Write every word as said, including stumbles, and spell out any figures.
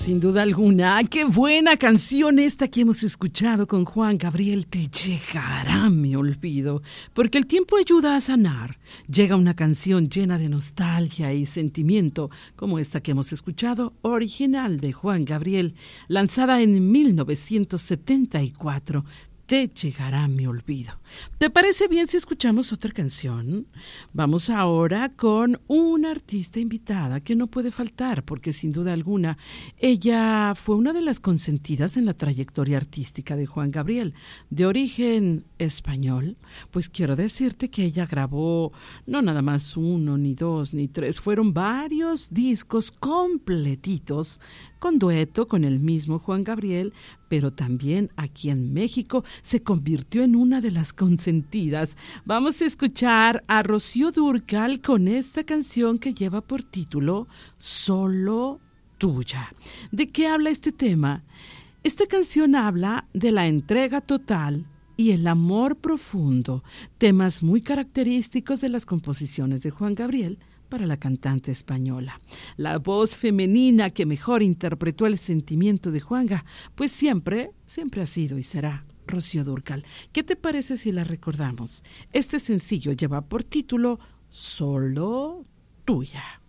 Sin duda alguna, qué buena canción esta que hemos escuchado con Juan Gabriel. Te llegará mi olvido, porque el tiempo ayuda a sanar. Llega una canción llena de nostalgia y sentimiento, como esta que hemos escuchado, original de Juan Gabriel, lanzada en mil novecientos setenta y cuatro. Te llegará mi olvido. ¿Te parece bien si escuchamos otra canción? Vamos ahora con una artista invitada que no puede faltar, porque sin duda alguna ella fue una de las consentidas en la trayectoria artística de Juan Gabriel, de origen español. Pues quiero decirte que ella grabó no nada más uno, ni dos, ni tres, fueron varios discos completitos con dueto con el mismo Juan Gabriel, pero también aquí en México se convirtió en una de las consentidas. Vamos a escuchar a Rocío Dúrcal con esta canción que lleva por título Solo Tuya. ¿De qué habla este tema? Esta canción habla de la entrega total y el amor profundo, temas muy característicos de las composiciones de Juan Gabriel para la cantante española. La voz femenina que mejor interpretó el sentimiento de Juanga, pues siempre, siempre ha sido y será Rocío Dúrcal. ¿Qué te parece si la recordamos? Este sencillo lleva por título Solo Tuya.